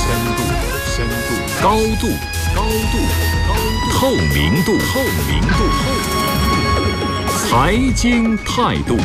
高度，透明度，财经态度。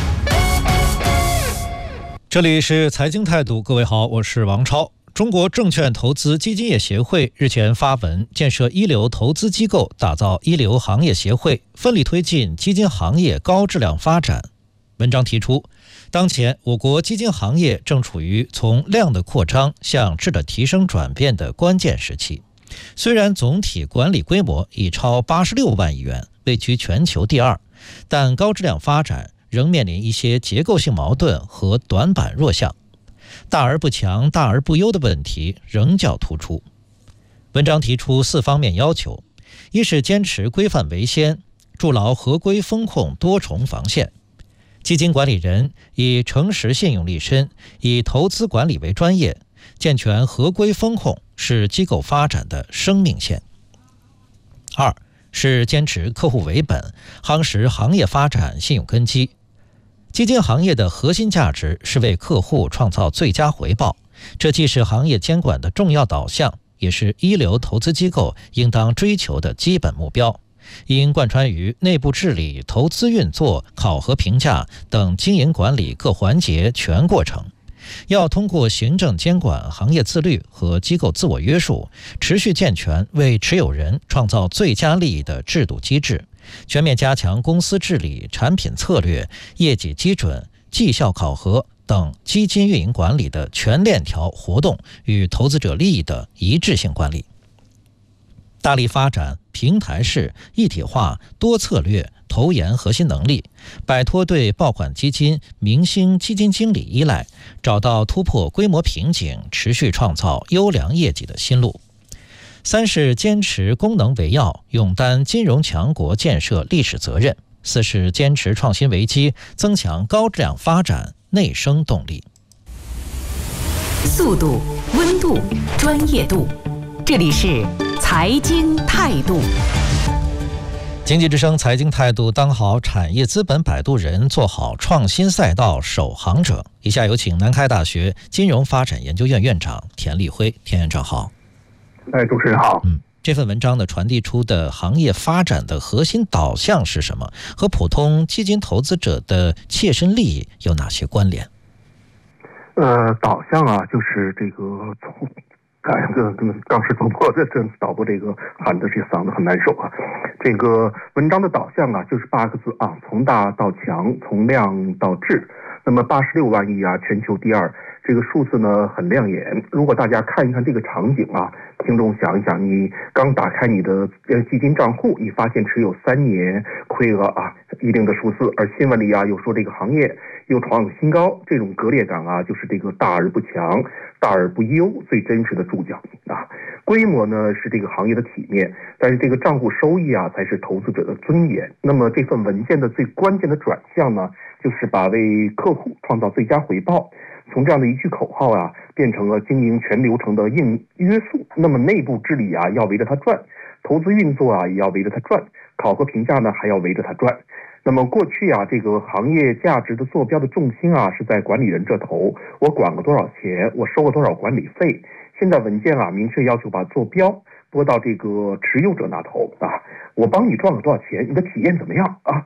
这里是财经态度，各位好，我是王超。中国证券投资基金业协会日前发文，建设一流投资机构，打造一流行业协会，奋力推进基金行业高质量发展。文章提出，当前我国基金行业正处于从量的扩张向质的提升转变的关键时期。虽然总体管理规模已超86万亿元，位居全球第二，但高质量发展仍面临一些结构性矛盾和短板弱项，大而不强、大而不优的问题仍较突出。文章提出4方面要求：一是坚持规范为先，筑牢合规风控多重防线。基金管理人以诚实信用立身，以投资管理为专业，健全合规风控是机构发展的生命线。二是坚持客户为本，夯实行业发展信用根基。基金行业的核心价值是为客户创造最佳回报，这既是行业监管的重要导向，也是一流投资机构应当追求的基本目标，应贯穿于内部治理、投资运作、考核评价等经营管理各环节全过程。要通过行政监管、行业自律和机构自我约束，持续健全为持有人创造最佳利益的制度机制，全面加强公司治理、产品策略、业绩基准、绩效考核等基金运营管理的全链条活动与投资者利益的一致性管理。大力发展平台式、一体化、多策略投研核心能力，摆脱对爆款基金、明星基金经理依赖，找到突破规模瓶颈、持续创造优良业绩的新路。三是坚持功能为要，勇担金融强国建设历史责任。四是坚持创新为基，增强高质量发展内生动力。 速度、温度、专业度，这里是财经态度。 经济之声财经态度，当好产业资本摆渡人，做好创新赛道守航者。以下有请南开大学金融发展研究院院长田立辉。田院长好。 主持人好。 这份文章呢传递出的行业发展的核心导向是什么？和普通基金投资者的切身利益有哪些关联？ 导向啊，就是这个从。刚是导播，这导播这个喊的这嗓子很难受啊。这个文章的导向啊，就是8个字啊：从大到强，从量到质。那么86万亿啊，全球第二，这个数字呢很亮眼。如果大家看一看这个场景啊，听众想一想，你刚打开你的基金账户，你发现持有3年亏了啊一定的数字，而新闻里啊又说这个行业又创新高，这种割裂感啊，就是这个大而不强、大而不优最真实的注脚啊。规模呢是这个行业的体面，但是这个账户收益啊才是投资者的尊严。那么这份文件的最关键的转向呢，就是把为客户创造最佳回报，从这样的一句口号啊，变成了经营全流程的硬约束。那么内部治理啊要围着它转，投资运作啊也要围着它转，考核评价呢还要围着它转。那么过去啊，这个行业价值的坐标的重心啊是在管理人这头，我管个多少钱，我收个多少管理费。现在文件啊明确要求把坐标拨到这个持有者那头啊，我帮你赚了多少钱，你的体验怎么样啊？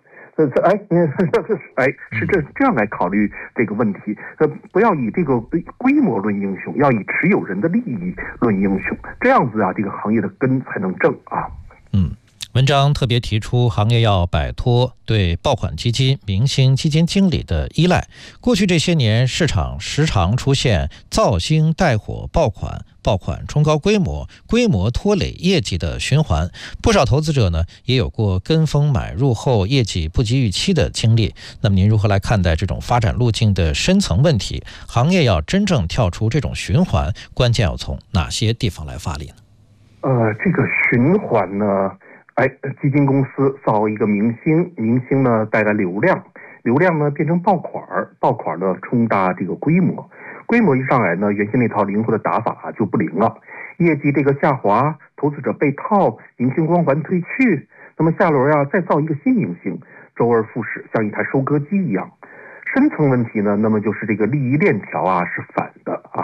是这样来考虑这个问题。不要以这个规模论英雄，要以持有人的利益论英雄，这样子啊，这个行业的根才能正啊。 文章特别提出，行业要摆脱对爆款基金、明星基金经理的依赖。过去这些年，市场时常出现造星带火爆款、爆款冲高规模、规模拖累业绩的循环。不少投资者呢，也有过跟风买入后业绩不及预期的经历。那么您如何来看待这种发展路径的深层问题？行业要真正跳出这种循环，关键要从哪些地方来发力呢？ 这个循环呢，基金公司造一个明星，明星呢带来流量，流量呢变成爆款，爆款呢冲大这个规模，规模一上来呢，原先那套灵活的打法就不灵了，业绩这个下滑，投资者被套，明星光环褪去，那么下轮啊再造一个新明星，周而复始，像一台收割机一样。深层问题呢，那么就是这个利益链条啊是反的啊。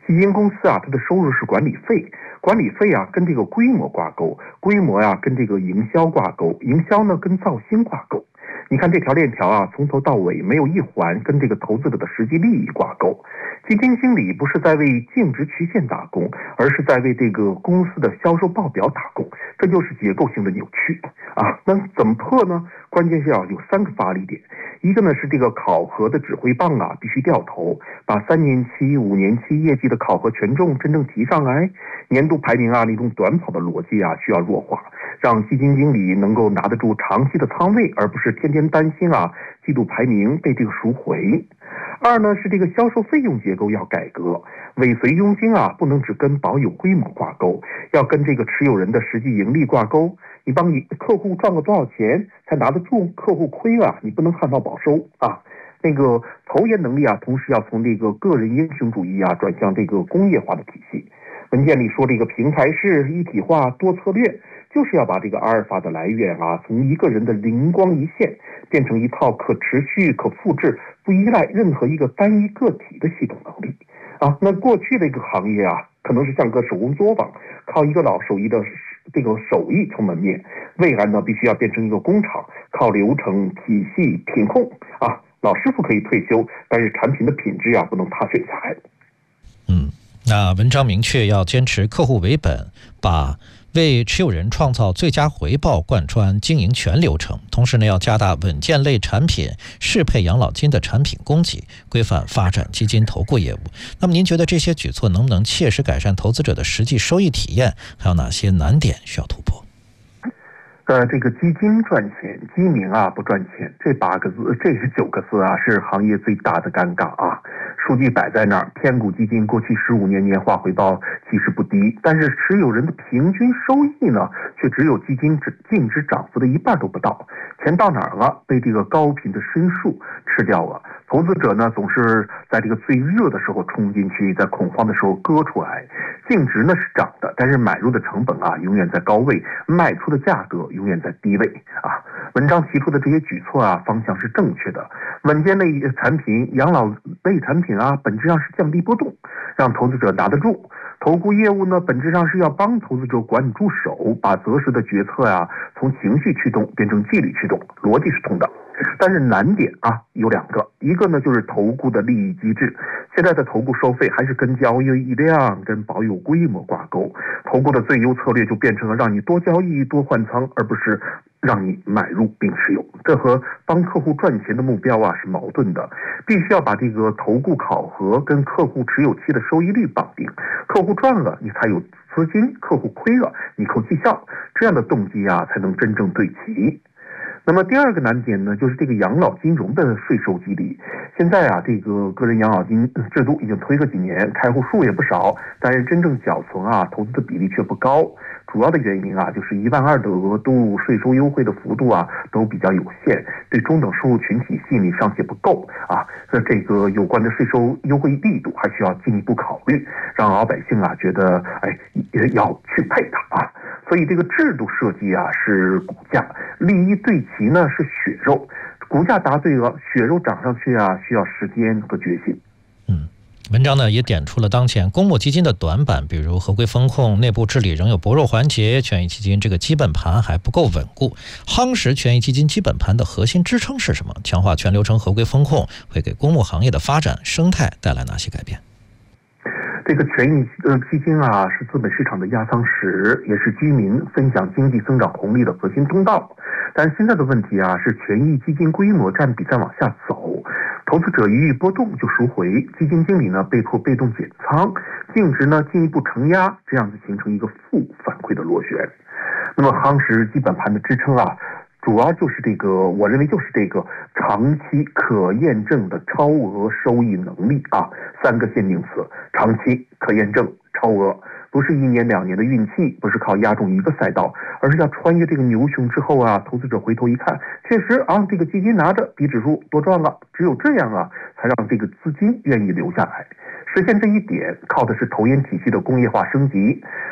基金公司啊，它的收入是管理费，管理费啊跟这个规模挂钩，规模啊跟这个营销挂钩，营销呢跟造星挂钩。你看这条链条啊，从头到尾没有一环跟这个投资者的实际利益挂钩。基金经理不是在为净值曲线打工，而是在为这个公司的销售报表打工，这就是结构性的扭曲啊。那怎么破呢？关键是要有3个发力点，一个呢是这个考核的指挥棒啊必须掉头，把3年期、5年期业绩的考核权重真正提上来，年度排名啊那种短跑的逻辑啊需要弱化，让基金经理能够拿得住长期的仓位，而不是天天担心啊季度排名被这个赎回。2呢是这个销售费用结构要改革，尾随佣金啊不能只跟保有规模挂钩，要跟这个持有人的实际盈利挂钩。你帮你客户赚了多少钱才拿得住客户亏啊，你不能旱涝保收啊。那个投研能力啊，同时要从这个个人英雄主义啊转向这个工业化的体系。文件里说这个平台式一体化多策略，就是要把这个阿尔法的来源啊，从一个人的灵光一现变成一套可持续、可复制、不依赖任何一个单一个体的系统能力啊。那过去的一个行业啊，可能是像个手工作坊，靠一个老手艺的这个手艺撑门面，未来呢必须要变成一个工厂，靠流程、体系、品控啊。老师傅可以退休，但是产品的品质啊不能踏水材。 那文章明确要坚持客户为本，把为持有人创造最佳回报贯穿经营全流程，同时呢要加大稳健类产品适配养老金的产品供给，规范发展基金投顾业务。那么您觉得这些举措能不能切实改善投资者的实际收益体验？还有哪些难点需要突破？ 这个基金赚钱，基民啊不赚钱，这9个字啊是行业最大的尴尬啊。数据摆在那儿，偏股基金过去15年年化回报其实不低，但是持有人的平均收益呢，却只有基金净值涨幅的1半都不到。钱到哪儿了？被这个高频的申诉吃掉了。投资者呢，总是在这个最热的时候冲进去，在恐慌的时候割出来。净值呢是涨的，但是买入的成本啊永远在高位，卖出的价格永远在低位啊。文章提出的这些举措啊，方向是正确的。稳健类产品、养老类产品啊，本质上是降低波动，让投资者拿得住。投顾业务呢，本质上是要帮投资者管理住手，把择时的决策啊，从情绪驱动变成纪律驱动，逻辑是通的。但是难点啊有2个，一个呢就是投顾的利益机制，现在的投顾收费还是跟交易量、跟保有规模挂钩，投顾的最优策略就变成了让你多交易、多换仓，而不是让你买入并持有，这和帮客户赚钱的目标啊是矛盾的。必须要把这个投顾考核跟客户持有期的收益率绑定，客户赚了你才有资金，客户亏了你扣绩效，这样的动机啊才能真正对齐。那么第2个难点呢，就是这个养老金融的税收激励。现在啊，这个个人养老金制度已经推了几年，开户数也不少，但是真正缴存啊，投资的比例却不高。主要的原因啊，就是12000的额度，税收优惠的幅度啊都比较有限，对中等收入群体吸引力尚且不够啊。这个有关的税收优惠力度还需要进一步考虑，让老百姓啊觉得也要去配它啊。所以这个制度设计啊是骨架，利益对齐呢是血肉，骨架答对了，血肉长上去啊需要时间和决心。 文章呢也点出了当前公募基金的短板，比如合规风控、内部治理仍有薄弱环节，权益基金这个基本盘还不够稳固。夯实权益基金基本盘的核心支撑是什么？强化全流程合规风控会给公募行业的发展生态带来哪些改变？ 这个权益基金啊，是资本市场的压舱石，也是居民分享经济增长红利的核心通道。但现在的问题啊，是权益基金规模占比在往下走，投资者一遇波动就赎回，基金经理呢被迫被动减仓，净值呢进一步承压，这样子形成一个负反馈的螺旋。那么夯实基本盘的支撑啊，主要就是我认为就是这个长期可验证的超额收益能力啊，3个限定词：长期、可验证、超额。不是1年2年的运气，不是靠压中一个赛道，而是要穿越这个牛熊之后啊，投资者回头一看，确实啊，这个基金拿着比指数多赚了，只有这样啊，才让这个资金愿意留下来。实现这一点，靠的是投研体系的工业化升级。